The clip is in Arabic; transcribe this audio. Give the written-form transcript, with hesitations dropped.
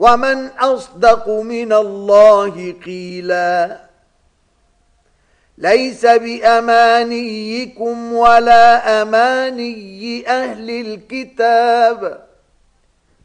ومن أصدق من الله قيلا ليس بأمانيكم ولا أماني أهل الكتاب